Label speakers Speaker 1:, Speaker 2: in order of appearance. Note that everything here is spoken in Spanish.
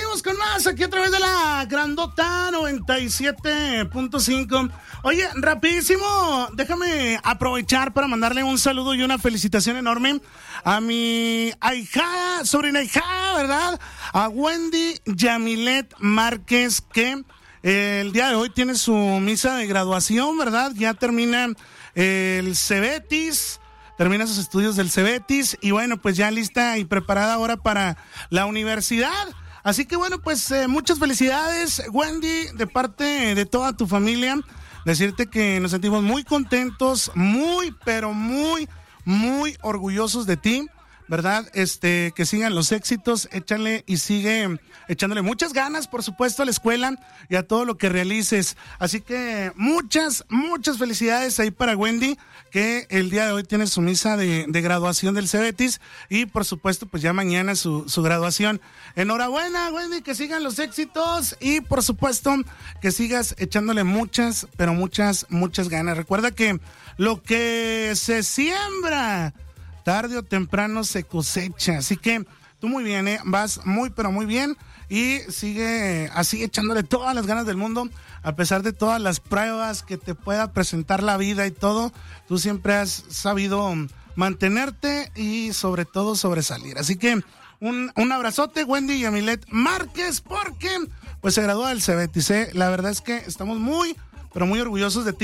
Speaker 1: seguimos con más aquí a través de la Grandota 97.5. Oye, rapidísimo, déjame aprovechar para mandarle un saludo y una felicitación enorme a mi ahijada, sobrina ahijada, ¿verdad? A Wendy Yamilet Márquez, que el día de hoy tiene su misa de graduación, ¿verdad? Ya termina el Cebetis. Termina sus estudios del Cebetis y bueno, pues ya lista y preparada ahora para la universidad. Así que bueno, pues muchas felicidades, Wendy, de parte de toda tu familia. Decirte que nos sentimos muy contentos, muy, pero muy, muy orgullosos de ti, ¿verdad? Que sigan los éxitos, échale y sigue echándole muchas ganas, por supuesto, a la escuela y a todo lo que realices. Así que muchas, muchas felicidades ahí para Wendy, que el día de hoy tiene su misa de graduación del Cebetis y por supuesto pues ya mañana su graduación. Enhorabuena, Wendy, que sigan los éxitos y por supuesto que sigas echándole muchas, pero muchas, muchas ganas. Recuerda que lo que se siembra tarde o temprano se cosecha, así que tú muy bien, vas muy pero muy bien y sigue así echándole todas las ganas del mundo, a pesar de todas las pruebas que te pueda presentar la vida y todo, tú siempre has sabido mantenerte y sobre todo sobresalir, así que un abrazote, Wendy Yamilet Márquez, porque pues se graduó del Cebetis, la verdad es que estamos muy pero muy orgullosos de ti.